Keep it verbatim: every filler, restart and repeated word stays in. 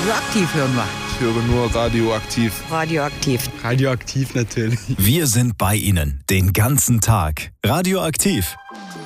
Radioaktiv hören wir. Ich höre nur Radioaktiv. Radioaktiv. Radioaktiv natürlich. Wir sind bei Ihnen den ganzen Tag. Radioaktiv.